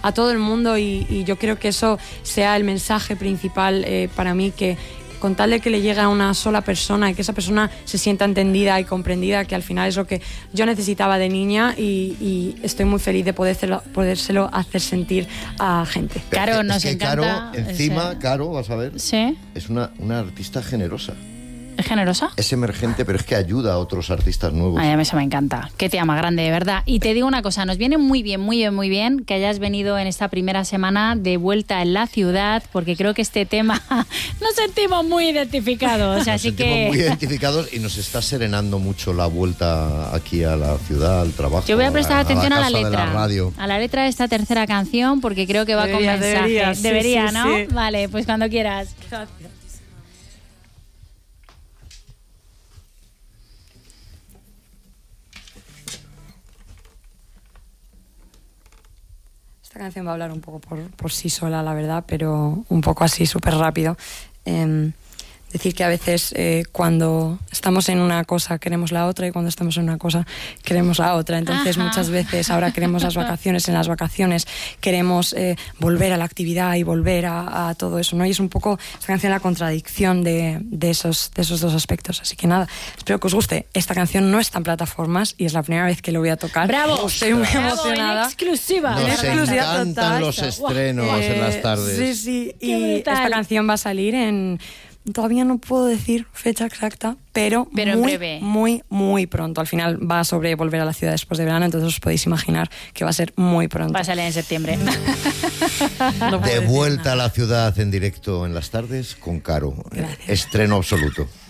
a todo el mundo y yo creo que eso sea el mensaje principal para mí, que con tal de que le llegue a una sola persona y que esa persona se sienta entendida y comprendida, que al final es lo que yo necesitaba de niña, y estoy muy feliz de podérselo hacer sentir a gente. Caro, nos es que encanta. Caro, encima, Caro, vas a ver, Sí. es una artista generosa. ¿Es generosa? Es emergente, pero es que ayuda a otros artistas nuevos. Ay, a mí eso me encanta. Que te ama grande, de verdad. Y te digo una cosa, nos viene muy bien que hayas venido en esta primera semana de vuelta en la ciudad, porque creo que este tema nos sentimos muy identificados. Nos Así sentimos que muy identificados y nos está serenando mucho la vuelta aquí a la ciudad, al trabajo. yo voy a prestar atención a la casa de letra. la radio. A la letra de esta tercera canción, porque creo que va con mensaje. Debería, ¿no? Sí. Vale, pues cuando quieras. Gracias. Esta canción va a hablar un poco por sí sola, la verdad, pero un poco así, súper rápido. Decir que a veces cuando estamos en una cosa queremos la otra, y cuando estamos en una cosa queremos la otra. Entonces muchas veces ahora queremos las vacaciones, en las vacaciones queremos volver a la actividad y volver a todo eso, ¿no? Y es un poco esta canción la contradicción de esos dos aspectos. Así que nada, espero que os guste. Esta canción no está en plataformas y es la primera vez que lo voy a tocar. ¡Bravo! Estoy muy Bravo, emocionada. en exclusiva. Nos exclusiva encantan total. los estrenos en las tardes. Sí, Qué y brutal. esta canción va a salir en... Todavía no puedo decir fecha exacta, pero en muy, breve. muy, muy pronto. Al final va sobre volver a la ciudad después de verano, entonces os podéis imaginar que va a ser muy pronto. Va a salir en septiembre. No puedo De decir vuelta nada. a la ciudad en directo en las tardes con Caro. Gracias. Estreno absoluto.